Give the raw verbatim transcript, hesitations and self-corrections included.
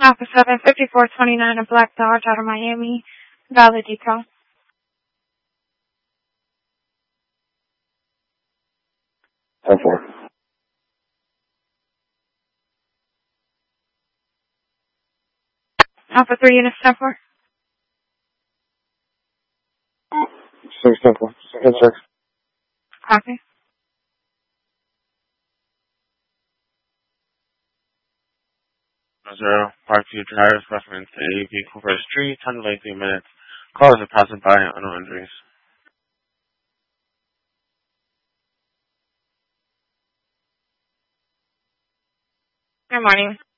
Alpha seven fifty-four twenty-nine, a black Dodge out of Miami. Valid decal. ten four. Alpha three units, ten four. six ten four. ten six. Copy. Zero, Park View Drive, reference to A B Cooper Street, ten to eighteen minutes. Callers are passing by, no injuries. Good morning.